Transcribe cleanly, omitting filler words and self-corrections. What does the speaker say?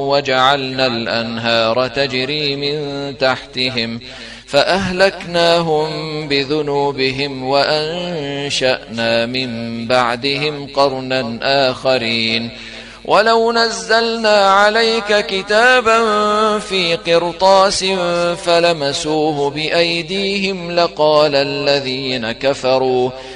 وجعلنا الأنهار تجري من تحتهم فأهلكناهم بذنوبهم وأنشأنا من بعدهم قرنا آخرين ولو نزلنا عليك كتابا في قرطاس فلمسوه بأيديهم لقال الذين كفروا